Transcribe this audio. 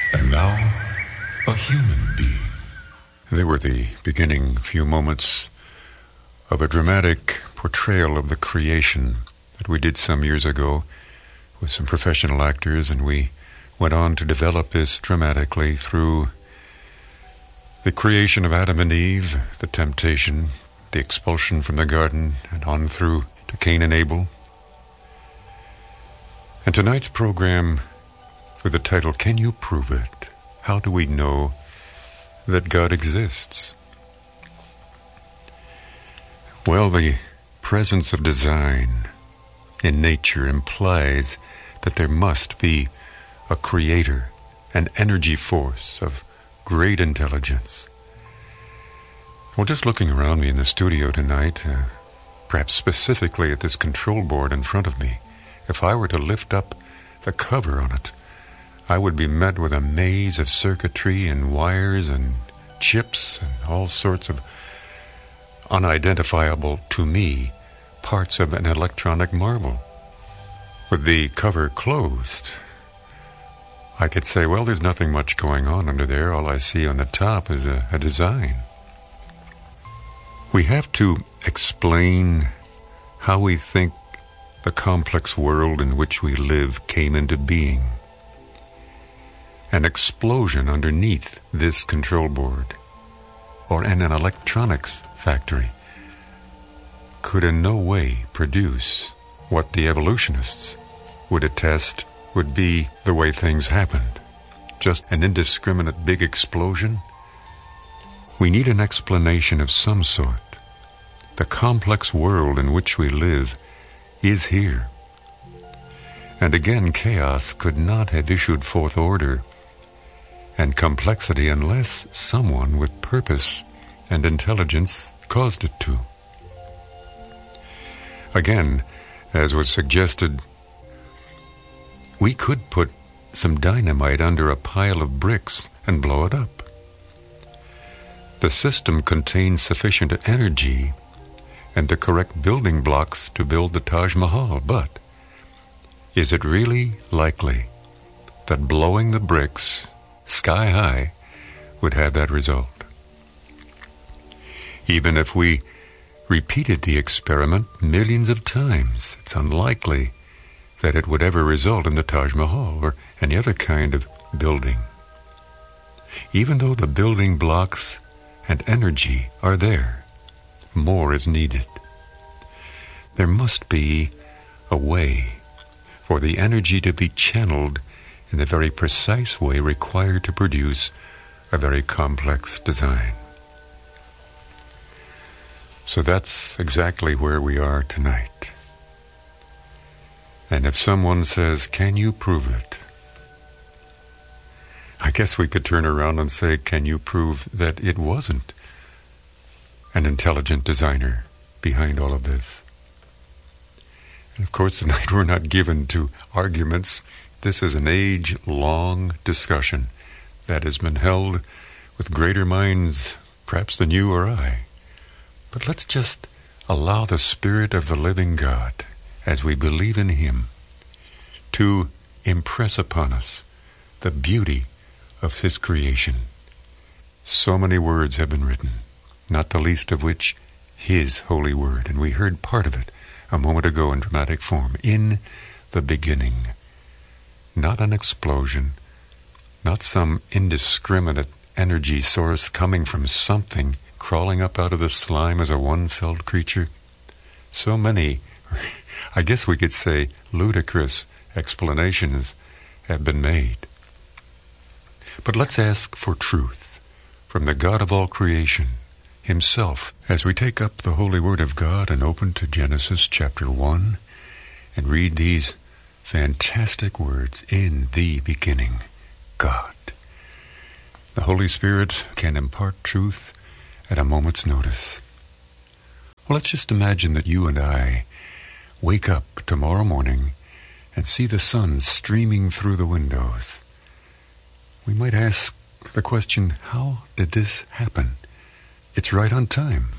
and now a human being. They were the beginning few moments of a dramatic portrayal of the creation that we did some years ago with some professional actors, and we went on to develop this dramatically through the creation of Adam and Eve, the temptation, the expulsion from the garden, and on through to Cain and Abel. And tonight's program with the title, Can You Prove It? How do we know that God exists? Well, the presence of design in nature implies that there must be a creator, an energy force of great intelligence. Well, just looking around me in the studio tonight, perhaps specifically at this control board in front of me, if I were to lift up the cover on it, I would be met with a maze of circuitry and wires and chips and all sorts of unidentifiable, to me, parts of an electronic marvel. With the cover closed, I could say, well, there's nothing much going on under there. All I see on the top is a design. We have to explain how we think the complex world in which we live came into being. An explosion underneath this control board, or in an electronics factory, could in no way produce what the evolutionists would attest would be the way things happened. Just an indiscriminate big explosion? We need an explanation of some sort. The complex world in which we live is here. And again, chaos could not have issued forth order and complexity unless someone with purpose and intelligence caused it to. Again, as was suggested, we could put some dynamite under a pile of bricks and blow it up. The system contains sufficient energy and the correct building blocks to build the Taj Mahal, but is it really likely that blowing the bricks sky high would have that result? Even if we repeated the experiment millions of times, it's unlikely that it would ever result in the Taj Mahal or any other kind of building. Even though the building blocks and energy are there, more is needed. There must be a way for the energy to be channeled in the very precise way required to produce a very complex design. So that's exactly where we are tonight. And if someone says, can you prove it? I guess we could turn around and say, can you prove that it wasn't an intelligent designer behind all of this? And of course, tonight we're not given to arguments. This is an age-long discussion that has been held with greater minds, perhaps than you or I. But let's just allow the Spirit of the living God, as we believe in Him, to impress upon us the beauty of His creation. So many words have been written, not the least of which His holy word. And we heard part of it a moment ago in dramatic form. In the beginning. Not an explosion, not some indiscriminate energy source coming from something crawling up out of the slime as a one-celled creature. So many, I guess we could say, ludicrous explanations have been made. But let's ask for truth from the God of all creation Himself as we take up the Holy Word of God and open to Genesis chapter 1 and read these fantastic words, in the beginning, God. The Holy Spirit can impart truth at a moment's notice. Well, let's just imagine that you and I wake up tomorrow morning and see the sun streaming through the windows. We might ask the question, how did this happen? It's right on time.